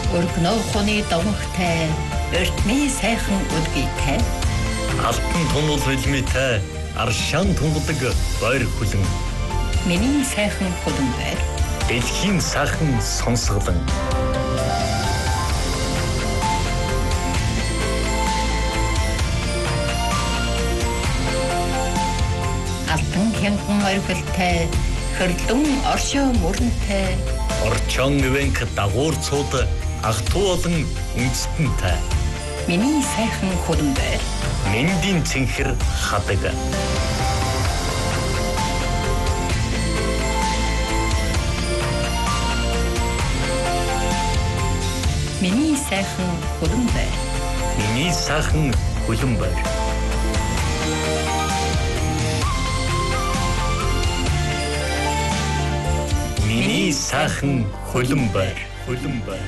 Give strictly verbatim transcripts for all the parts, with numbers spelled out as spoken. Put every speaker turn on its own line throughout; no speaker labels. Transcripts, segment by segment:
Өргөнөө ухааны домогтой, эртний сайхан өдгийтэй.
Алтан тунал хэлмитэй, аршаан тунгадаг бойр хүлэн.
Миний сайхан хүлэн байр.
Дэлхийн сайхан сонсголон.
Алтан хянган оргилтай, хөрлөн оршоо мөрөнтэй.
Орчон ивэнк дагуур цууд ах туу болон үндэстэнтэй.
Миний сайхан хүлэн байр.
Мэндийн цэнхэр хадаг.
Миний сайхан хүлэн байр.
Миний сайхан хүлэн байр. Миний сайхан хүлэн байр. Хүлэн байр.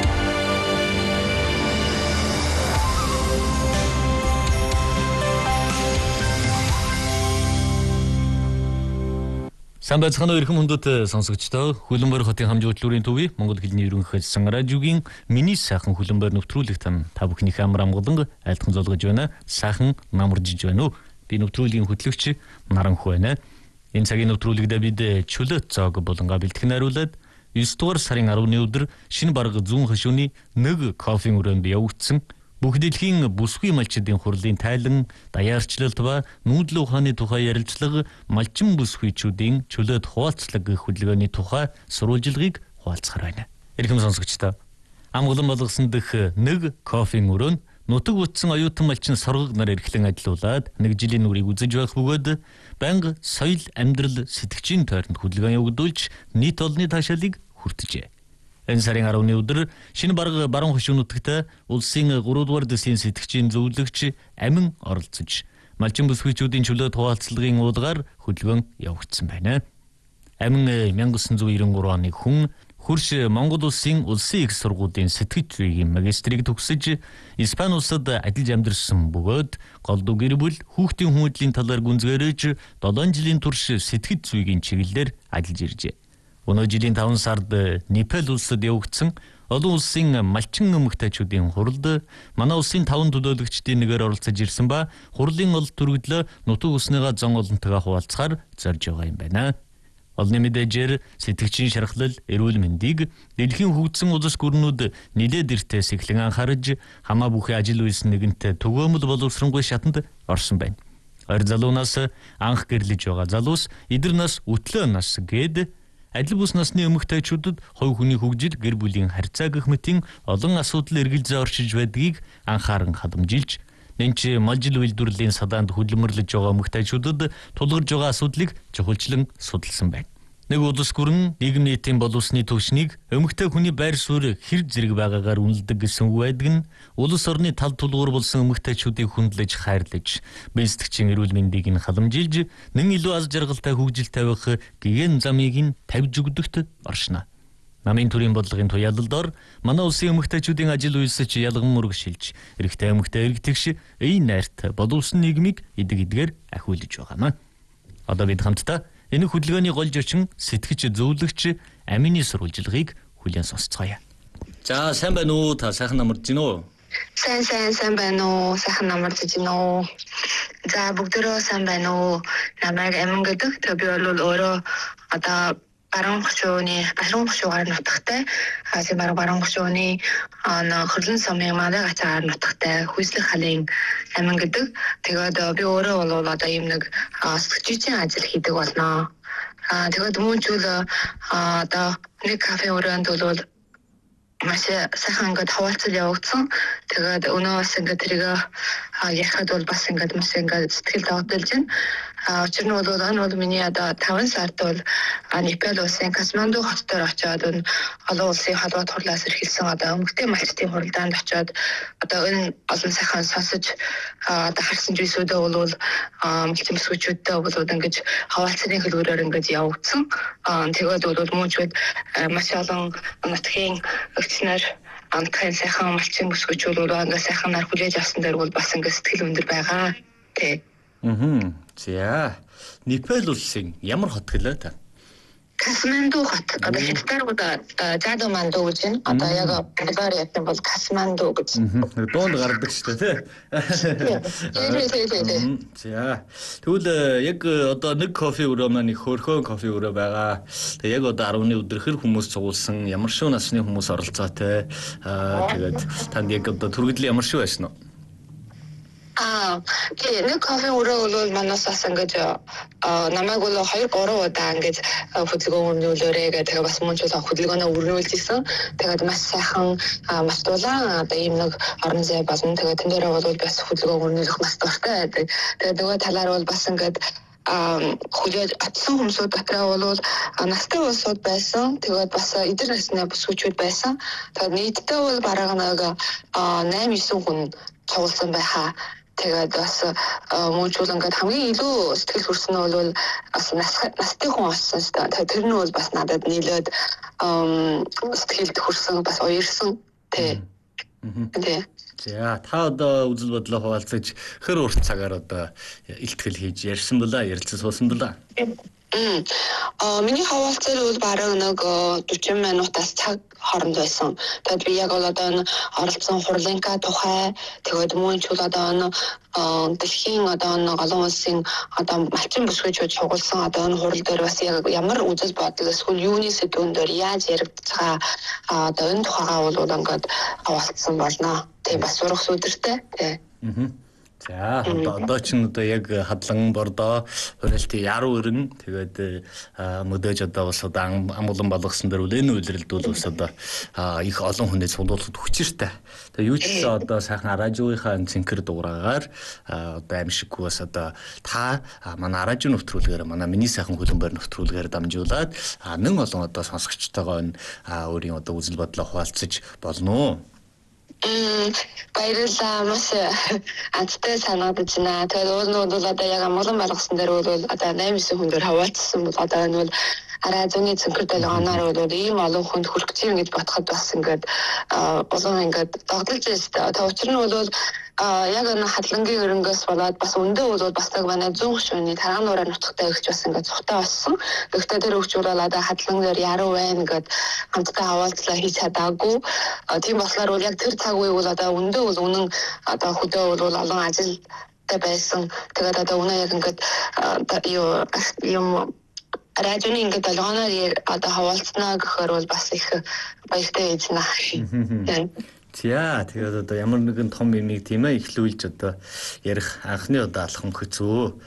Сайн байцгаана уу эрхэм хүндэт сонсогчдоо. Хүлэнбайр хотын хамжуудлын төвийн Монгол хэлний ерөнхий хэлсэн радиогийн миний сайхан хүлэнбайр нэвтрүүлэг тань та бүхнийхээ амар амгалан айлтхан золгож байна. Сайхан намаржиж байна уу? Би нэвтрүүлгийн хөтлөгч Наранх байна. Энэ цагийн нэвтрүүлэгдээ бид чөлөөт цог болонгаа бэлтгэн хариулаад девять дугаар сарын арваны өдөр шинэ бараг зүүн хашууны нэг кофеин өрөөнд явагдсан бүх дэлхийн бүсгүй малчдын хурлын тайлан даяарчлалт ба нүүдэл ухааны тухай ярилцлага малчин бүсгүйчүүдийн чөлөөт хуваалцлага гэх хөдөлгөөний тухай сурвалжилгыг хуваалцахаар байна. Эрхэм сонсогчдоо, амгалан болгосон дэх нэг кофеин өрөөнд нутаг утсан оюутан малчин соргог нар эрхлэн ажиллаулаад нэг жилийн үрийг үзэж байх бөгөөд банга соёл амьдрал сэтгчийн тойронд хөдөлгөөн явагдуулж нийт олонний таашаалыг хүртжээ. Энэ сарын арваны өдөр шинэ бараг баруун хошуу нутагт улсын гурав дугаар дэсийн сэтгчийн зөвлөгч Амин оролцож малчин бүсгүйчүүдийн чөлөөт хуваалцлагын уулгаар хөдөлгөөн явагдсан байна. Амин 천구백구십삼 оны хүн хурш Монгол улсын улсын их сургуулийн сэтгэж зүйн магистрийг төгсөж Испани улсад ажиллаж амьдарсан бөгөөд голдуу гэр бүл хүүхдийн хүмүүжлийн талаар гүнзгийрэж долоон жилийн турш сэтгэж зүйн чиглэлээр ажиллаж иржээ. Өнөө жилийн таван сард Непал улсад явагдсан олон улсын малчин эмэгтэйчүүдийн хуралд манай улсын таван төлөөлөгчдийн нэгээр оролцож ирсэн ба хурлын олд төрөгдлөө нутаг усныгаа зон олонтойгоо хуваалцахаар зорж байгаа юм байна. Олны мэдээжээр сэтгчийн шархлал, эрүүл мэндийг дэлхийн хөгжсөн улс гүрнүүд нилээд эртээс эхлэн анхаарж хамаа бүхий ажил үйлс нэгэнтээ төгөөмөл боловсронгүй шатанд орсон байна. Ойр залуунаас анх гэрлэж байгаа залуус эдэр нас өтлөө нас гээд адил бус насны эмэгтэйчүүдэд хувь хүний хөгжил, гэр бүлийн харьцаа гэх мэтийн олон асуудал эргэлзээ оршиж байдгийг анхааран халамжилж, нэнч малжил үйлдвэрлэлийн садаанд хөдөлмөрлөж байгаа эмэгтэйчүүдэд тулгарж байгаа асуудлыг чухалчлан судалсан байна. Нэг улс гүрэн нийгэм нийтийн боловсны түвшнийг эмэгтэй хүний байр суурь хэр зэрэг байгаагаар үнэлдэг гэсэн үг байдаг нь улс орны тал тулгуур болсон эмэгтэйчүүдийг хүндлэж хайрлаж, бэлсдэгчийн эрүүл мэндийг нь халамжилж, нэн илүү аз жаргалтай хөгжил тавих гэгэн замыг нь тавьж өгдөгт оршно. Намын төрийн бодлогын туяалалдор манай улсын эмэгтэйчүүдийн ажил үйлсэж ялган мөргшилж, эрэгтэй эмэгтэй эрэгтэгш ийн найрт боловсон нийгмийг эдэг эдгээр ахиулж байгаамаа. Одоо бид хамтдаа энэ хөдөлгөөний гол зочин сэтгч зөвлөгч Амины сурвалжилгыг хүлээн сонсцгоё. За сайн байна уу? Та сайхан намарч гин үү?
Сайн сайн сайн байна уу? Сайхан намарч гин үү? За бүгдөө сайн байна уу? Намайг Амин гэдэг. Тэг би бол өөрөө одоо баруун хошууны баруун хошуугаар нутагтай хасын баруун баруун хошууны ана хөрлөн сумын манай гацаар нутагтай хүйслэх халын Амин гэдэг. Тэгээд би өөрөө бол одоо ийм нэг сэтгчийн ажил хийдэг болно. Аа тэгээд мөнчүүл одоо нэг кафе өрөөнд бол маш сайхан ингээд хаваалцал явагдсан. Тэгээд өнөө бас ингээд тэрийг ярихад бол бас ингээд маш ингээд сэтгэл догдолж байна. А учир нь бол энэ бол миний одоо таван сард бол Непал улсын Катманду хот дээр очиод энэ олон улсын холбоот хурлаас эрхэлсэн одоо эмэгтэй малчдын хуралдаанд очиод одоо энэ олон сайхан сонсож одоо харсан зүйлсүүдээ бол малчин бүсгүйчүүдтэй бол ингээд хаваалцлын хөлбөрөөр ингээд явагдсан. Тэгээд бол мөнчүүд маш олон нутгийн өвчнөр амтхан сайхан малчин бүсгүйчүүд бол ингээд сайхан нар хүлээж авсан дээр бол бас ингээд сэтгэл өндөр байгаа. Тэг.
Мм. За. Непал улсын ямар хот гэлээ та?
Касманду хот. Одоо хятадаар Жадоманду гэж байна. Одоо яг Болгарь ятсан бол Касманду гэж.
Дуунд гардаг шүү дээ, тий. За. Тэгвэл яг одоо нэг кофе өрөө маань их хөөрхөн кофе өрөө байгаа. Тэгээ яг одоо арваны өдрөхөр хүмүүс цугулсан ямар шүү насны хүмүүс оролцоотой. Аа тэгээд танд яг одоо түргэдэл ямар шүү байсан уу?
Аа, тий, нэг кофе өрөө бол манаас бас ингэж намайг бол хоёр гурван удаа ингэж хөдөлгөөн өрнүүлээрээ гэх тэгээ бас мөн ч бол хөдөлгөөнөө өрнүүлж исэн. Тэгээд маш сайхан маш дулаан одоо ийм нэг орон зай болно. Тэгээд тэн дээр бол бас хөдөлгөөн өрнүүлэх маш дуртай байдаг. Тэгээд нөгөө талаар бол бас ингэж хөлөөд атсан хүмүүсүүд дотроо бол настай улсууд байсан. Тэгээд бас эдгээр насны бүсгүүчүүд байсан. Тэгээд нийтдээ бол бараг нэг найман девэн хүн цугласан байхаа. Тэгээд бас мөнчүүл ингээд хамгийн илүү сэтгэл хүрсэн нь бол бас настай хүн болсон шүү дээ. Тэр нь бол бас надад нийлээд сэтгэлд хүрсэн бас уярсан. Тэ. Тэ.
За та одоо үзэл бодлоо хуваалцаж хэр урт цагаар одоо илтгэл хийж ярьсан булаа, ярилцсан суусан булаа.
Мм. А миний хаваалцал бол бараг нэг дөрвөн минутаас цаг хооронд байсан. Тэгээд би яг бол одоо оролцсон хурлынка тухай тэгээд мөн ч бол одоо дэлхийн одоо олон улсын одоо малчин бүсгүйчүүд сугалсан одоо хурал дээр бас яг ямар үзэл бодол эсвэл юуны сэдвүүн дээр яаж яригдж байгаа одоо энэ тухайгаа бол ингээд хаваалцсан болно. Тэгээд бас сурах сүдэртэй. Тий.
Аа. За одоо ч н одоо яг хадлан бордоо хуриалтын яруу өрн тэгээд мөдөөж одоо бас одоо амглан болгосон дэр үл энэ үйлрэлд бол бас одоо их олон хүнээс суулгахад хүчиртэй. Тэгээд юу ч гэсэн одоо сайхан радиогийнхаа цэнхэр дуурайгаар одоо аимшиггүй бас одоо та манай радио нэвтрүүлгээр манай миний сайхан хөлбөмбөр нэвтрүүлгээр дамжуулаад нэн олон одоо сонсогчтойгоо өөрийн одоо үзэл бодлоо хуваалцаж болно.
Мм баярлалаа маш анцтай санагдаж байна. Тэгээд уул нь бол одоо яг амглан болгосон дээр бол одоо найман хүн дээр хаваалцсан бол одоо энэ бол арай зүүнний цэнхэр дэлгооноор бол ийм олон хүнд хүрэх чинь гэж бодоход бас ингээд болон ингээд догдолж байна. Тэгээд учир нь бол яг энэ хадлангийн өрөнгөөс болоод бас өндөө бол бас яг манай зүүн шөнийн таран нуураа нутагтай өгч бас ингээд цухтаа болсон. Гэхдээ тэр өгч бол одоо хадлан дээр яруу байна гэд хамтдаа хаваалцлаа хийж чадаагүй. Тийм болохоор бол яг тэр цаг үе бол одоо өндөө бол үнэн одоо хөдөө бол олон ажилтай байсан. Тэгээд одоо үнэ яг ингээд юу юм радионы ингээд долгоноор одоо хаваалцнаа гэхээр бол бас их баяртай байж байна.
За тэгээд одоо ямар нэгэн том юмыг тийм ээ ихлүүлж одоо ярих анхны удаа алхам хөцөө.